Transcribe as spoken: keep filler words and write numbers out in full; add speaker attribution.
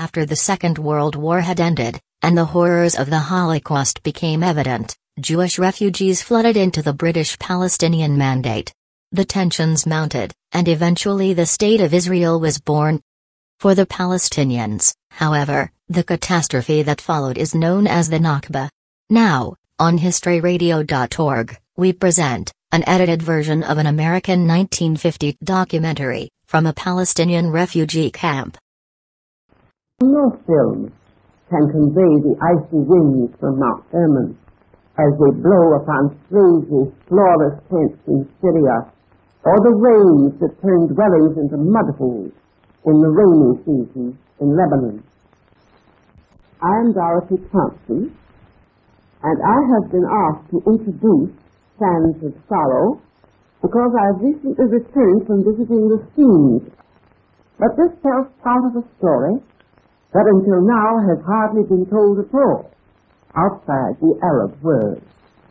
Speaker 1: After the Second World War had ended, and the horrors of the Holocaust became evident, Jewish refugees flooded into the British Palestinian Mandate. The tensions mounted, and eventually the State of Israel was born. For the Palestinians, however, the catastrophe that followed is known as the Nakba. Now, on history radio dot org, we present an edited version of an American nineteen fifty documentary from a Palestinian refugee camp.
Speaker 2: No film can convey the icy winds from Mount Hermon as they blow upon crazy, flawless tents in Syria, or the rains that turn dwellings into mud holes in the rainy season in Lebanon. I am Dorothy Thompson, and I have been asked to introduce Sands of Sorrow because I have recently returned from visiting the scenes. But this tells part of a story that until now has hardly been told at all outside the Arab world.